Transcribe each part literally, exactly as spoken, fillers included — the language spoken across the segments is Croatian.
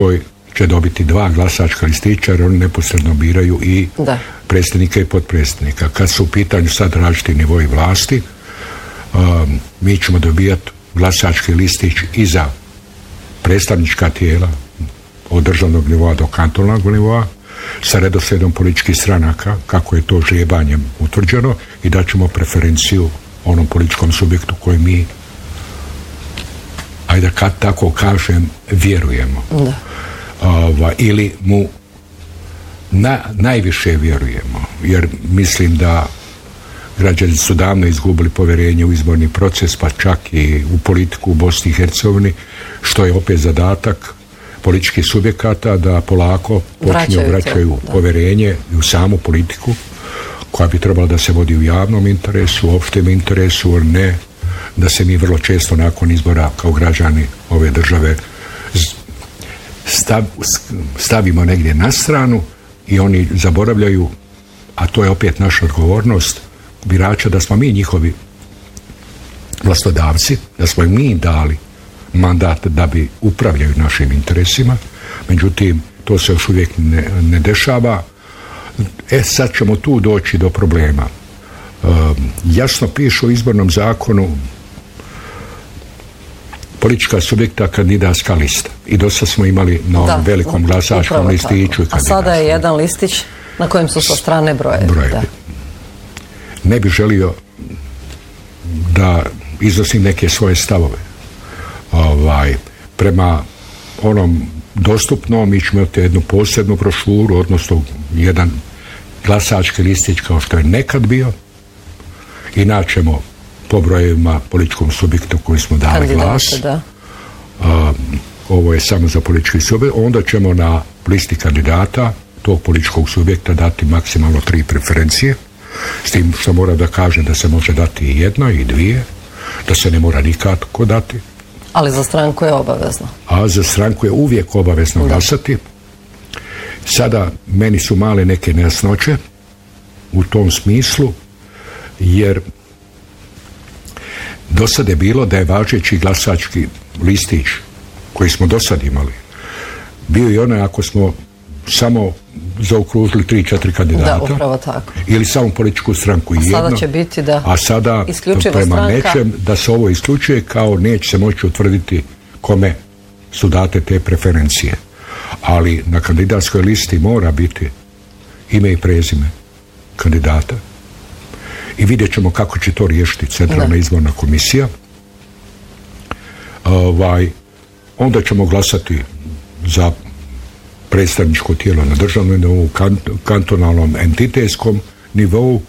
koji će dobiti dva glasačka listića, jer oni neposredno biraju i da. predsjednika i potpredsjednika. Kad su u pitanju sad različiti nivoji vlasti, um, mi ćemo dobijati glasački listić i za predstavnička tijela od državnog nivoa do kantonalnog nivoa sa redoslijedom političkih stranaka, kako je to žrebanjem utvrđeno, i da ćemo preferenciju onom političkom subjektu koji mi, ajde kad tako kažem, vjerujemo. Da. Ova, ili mu na, najviše vjerujemo, jer mislim da građani su davno izgubili povjerenje u izborni proces, pa čak i u politiku u Bosni i Hercegovini, što je opet zadatak političkih subjekata da polako počinju vraćaju povjerenje u samu politiku, koja bi trebala da se vodi u javnom interesu, u opštem interesu, ne da se mi vrlo često nakon izbora kao građani ove države stav, stavimo negdje na stranu i oni zaboravljaju, a to je opet naša odgovornost birača, da smo mi njihovi vlastodavci, da smo im mi dali mandat da bi upravljaju našim interesima. Međutim, to se još uvijek ne, ne dešava. E, sad ćemo tu doći do problema. E, jasno piše u izbornom zakonu politička subjekta, kandidatska lista. I dosta smo imali na ovom velikom glasačkom listiću. A sada je jedan listić na kojem su sa strane brojevi. brojevi. Da. Ne bih želio da iznosim neke svoje stavove. Ovaj, prema onom dostupnom, mi ćemo imati jednu posebnu brošuru, odnosno jedan glasački listić kao što je nekad bio, i naćemo po brojevima političkom subjektu koji smo dali Kandidate, glas. Da. A, ovo je samo za politički subjekt. Onda ćemo na listi kandidata tog političkog subjekta dati maksimalno tri preferencije, s tim što mora da kaže da se može dati i jedna i dvije, da se ne mora nikako dati. Ali za stranku je obavezno. A za stranku je uvijek obavezno glasati. Sada meni su male neke nejasnoće u tom smislu, jer do sad je bilo da je važeći glasački listić koji smo do sad imali bio i onaj ako smo samo zaokružili tri, četiri kandidata. Da, upravo tako. Ili samo političku stranku jedno. A sada će biti da a sada prema stranka. Nečem da se ovo isključuje, kao neće se moći utvrditi kome su date te preferencije. Ali na kandidatskoj listi mora biti ime i prezime kandidata. I vidjet ćemo kako će to riješiti Centralna izborna komisija. Ovaj, onda ćemo glasati za predstavničko tijelo na državnom nivou, kantonalnom, entitetskom nivou.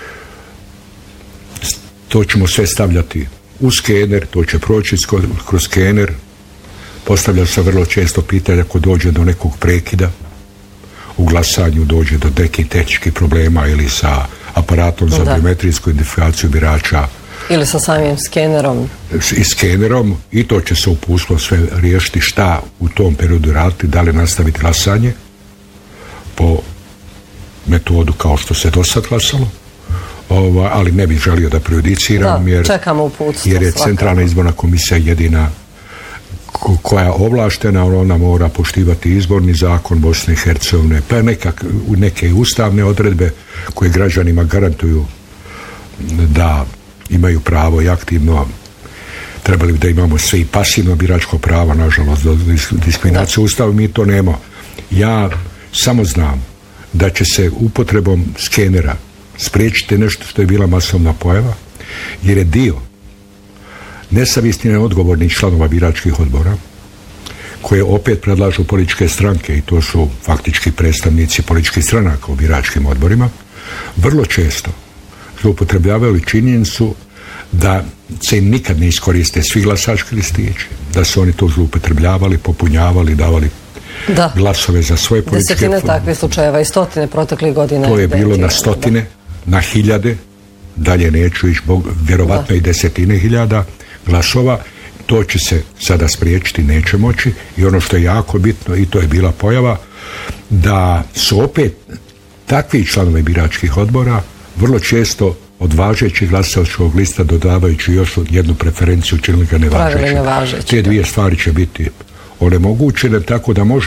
To ćemo sve stavljati u skener, to će proći kroz skener. Postavlja se vrlo često pitanje ako dođe do nekog prekida u glasanju, dođe do nekih tehničkih problema ili sa aparatom za da. biometrijsku identifikaciju birača. Ili sa samim skenerom. I skenerom, i to će se uputstvo sve riješiti šta u tom periodu raditi, da li nastaviti glasanje po metodu kao što se do sad glasalo, Ova, ali ne bih želio da prejudiciram, da, jer, jer je Centralna izborna komisija jedina koja je ovlaštena, ona mora poštivati izborni zakon Bosne i Hercegovine, pa nekak, neke ustavne odredbe koje građanima garantuju da imaju pravo i aktivno, trebali bi da imamo svi pasivno biračko pravo, nažalost, do diskriminacije Ustava, mi to nemamo. Ja samo znam da će se upotrebom skenera spriječiti nešto što je bila masovna pojava, jer je dio nesavjesnih neodgovornih članova biračkih odbora, koje opet predlažu političke stranke, i to su faktički predstavnici političkih stranaka u biračkim odborima, vrlo često zloupotrebljavaju činjenicu da se im nikad ne iskoriste svi glasački listići, da su oni to zloupotrebljavali, popunjavali, davali da. glasove za svoje političke... Desetine takvih slučajeva i stotine proteklih godina. To je bilo na stotine, da. na hiljade, dalje neću ići, vjerovatno da. i desetine hiljada glasova. To će se sada spriječiti, neće moći. I ono što je jako bitno, i to je bila pojava, da su opet takvi članovi biračkih odbora vrlo često od važećih glasačkog lista dodavajući još jednu preferenciju činili ga nevažeći. Te dvije stvari će biti onemogućene tako da može